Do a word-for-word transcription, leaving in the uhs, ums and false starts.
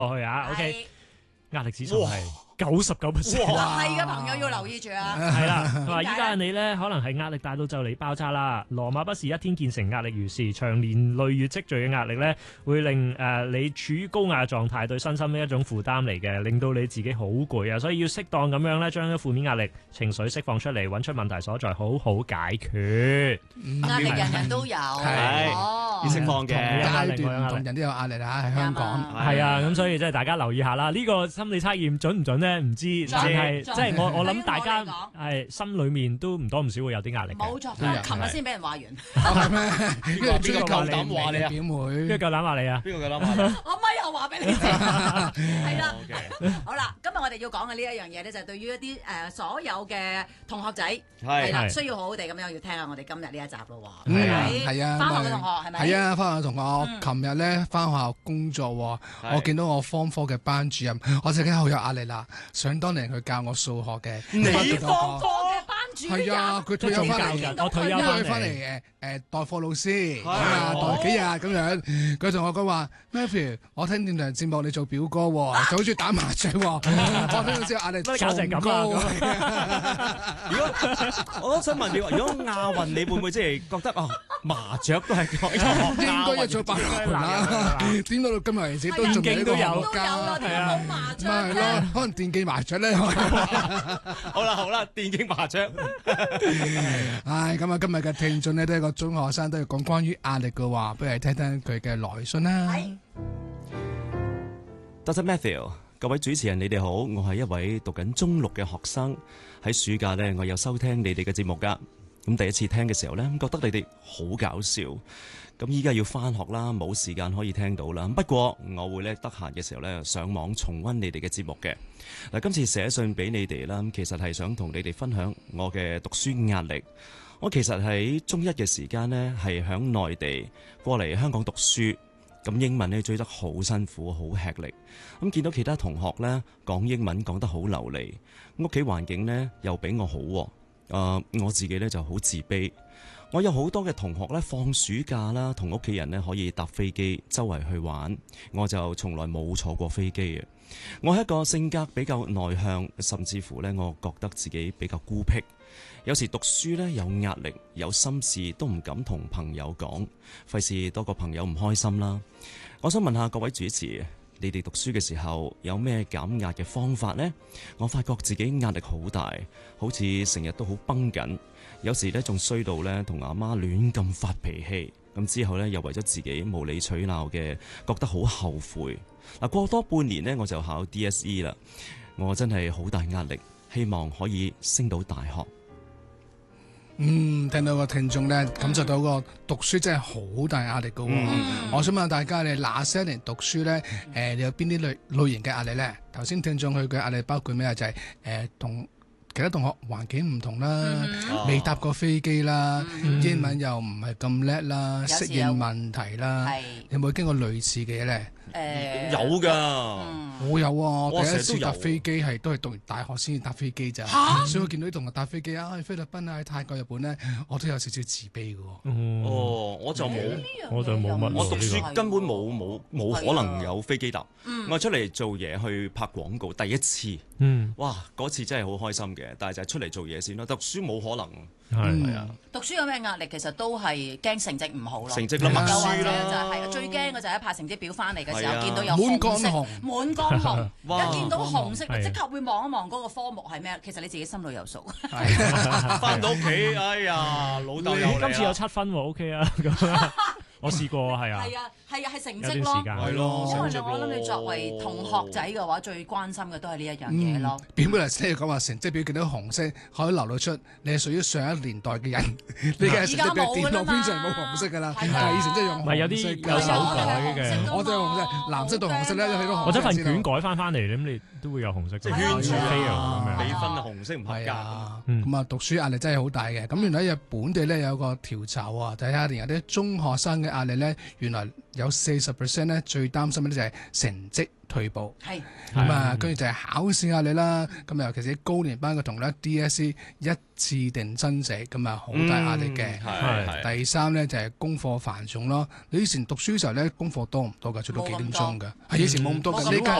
去啊。OK， 壓力指數係九十九 percent。 係嘅朋友要留意住啊。 係啦，佢話依家嘅你咧，可能係壓力大到就嚟爆炸啦。羅馬不是一天建成，壓力如是，長年累月積聚嘅壓力咧，會令誒、呃、你處於高壓狀態，對身心呢一種負擔嚟嘅，令到你自己好攰啊。所以要適當咁樣咧，將啲負面壓力情緒釋放出嚟，揾出問題所在，好好解決。 壓力人人都有， 係哦， 要釋放嘅階段唔同人都有壓力啦，喺香港。 係啊，咁所以即係大家留意下啦。呢、這個心理測驗準唔準咧？唔知，但係即係我我諗大家係心裏面都唔多唔少會有啲壓力。 冇錯，我琴日先俾人話完。 係咩？邊個邊個夠膽話你啊？ 表妹， 邊個夠膽話你啊？ 邊個夠膽話你？ 我咪又話俾你聽，係啦。好啦，今日我哋要講嘅呢一樣嘢咧，就係對於一啲誒所有嘅同學仔係啦，需要好好地咁樣要聽下我哋今日呢一集咯喎。係啊， 係啊， 翻學嘅同學係咪？ 係啊，翻學嘅同學。我琴日咧翻學校工作，我見到我方科嘅班主任，我自己好有壓力啦。想當年佢教我數學嘅， 你方科嘅班主任係啊，佢退休翻嚟， 我退休翻嚟誒誒代課老師，代幾日咁樣。佢同我講話 Matthew， 我聽電台節目你做表哥，就好中意打麻雀，我聽到之後壓力仲高。 如果我都想問你，如果亞運你會唔會即係覺得啊麻雀都係應該一早八盤啦？點到到今日為止都仲有都有都有啦，點解冇麻雀？ 咪係咯，可能電競麻雀咧。 好啦好啦，電競麻雀。 唉，咁啊，今日嘅聽眾咧都係個中學生，都要講關於壓力嘅話，不如聽聽佢嘅來信啦。 doctor Matthew， 各位主持人你哋好，我係一位讀緊中六嘅學生，喺暑假咧我有收聽你哋嘅節目噶，咁第一次聽嘅時候咧，覺得你哋好搞笑，咁依家要翻學啦，冇時間可以聽到啦，不過我會咧得閒嘅時候咧上網重溫你哋嘅節目嘅。嗱，今次寫信俾你哋啦，其實係想同你哋分享我嘅讀書壓力。我其實喺中一嘅時間呢，係響內地過嚟香港讀書，咁英文呢追得好辛苦，好吃力。咁見到其他同學呢講英文講得好流利，屋企環境呢又比我好，誒、呃，我自己呢就好自卑。我有好多嘅同學呢放暑假啦，同屋企人呢可以搭飛機周圍去玩，我就從來冇坐過飛機嘅。我係一個性格比較內向，甚至乎呢我覺得自己比較孤僻。有時讀書呢有壓力，有心事都唔敢同朋友講，費事多個朋友唔開心啦。我想問下各位主持，你哋讀書嘅時候有咩減壓嘅方法呢？我發覺自己壓力好大，好似成日都好繃緊，有時呢仲衰到呢同阿媽亂咁發脾氣，咁之後呢又為咗自己無理取鬧嘅，覺得好後悔。嗱，過多半年呢我就考 D S E 啦，我真係好大壓力，希望可以升到大學。 嗯，聽到個聽眾咧，感受到個讀書真係好大壓力噶、哦。嗯、我想問大家，你那些年讀書咧，誒、呃，你有邊啲類類型嘅壓力咧？頭先聽眾佢嘅壓力包括咩啊？就係、是、誒，同、呃、其他同學環境唔同啦，未、嗯、搭過飛機啦，嗯、英文又唔係咁叻啦，適應問題啦，有冇經過類似嘅嘢咧？ 誒、呃、 有㗎， 嗯、 我有啊！我第一次搭都飛機係都係讀完大學先至搭飛機咋， 啊、 所以我見到啲同學搭飛機啊，去菲律賓啊，去泰國、日本咧，我都有少少自卑㗎。 嗯、哦，我就冇， 我就冇乜。 我讀書根本冇冇冇可能有飛機搭。嗯、我出嚟做嘢去拍廣告，第一次，嗯、哇！嗰次真係好開心嘅，但係就係出嚟做嘢先咯。讀書冇可能。係係啊！讀書有咩壓力？其實都係驚成績唔好咯。 成績啦，默書啦， 就係最驚嘅就係一派成績表翻嚟嘅時候，見到有滿江紅， 滿江紅，一見到紅色，即刻會望一望嗰個科目係咩？其實你自己心裏有數。 翻到屋企，哎呀，老豆又今次有七分喎 ，OK 啊咁。我試過係啊， 係啊，係啊，係成績咯， 係咯， 因為我諗你作為同學仔嘅話，最關心嘅都係呢一樣嘢咯。 表妹嚟先講話成績表見到紅色，可以流露出你係屬於上一年代嘅人。你嘅成績表電腦邊上冇紅色㗎啦，但係以前真係用紅色。 唔係有啲有手改嘅， 我都用紅色，藍色到紅色咧，你都紅色。 或者份卷改翻翻嚟，咁你都會有紅色，即係圈住飛啊咁樣。 比分啊，紅色唔合格。 咁啊，讀書壓力真係好大嘅。咁原來日本地咧有個調查喎，睇下連有啲中學生嘅壓力咧，原來有四十 percent 咧最擔心嘅咧就係成績退步。 係咁啊，跟住就係考試壓力啦。咁尤其是高年班嘅同學 D S E 一次定增值，咁啊好大壓力嘅。 係第三咧就係功課繁重咯。你以前讀書嘅時候咧，功課多唔多㗎？做到幾點鐘㗎？係以前冇咁多㗎，呢家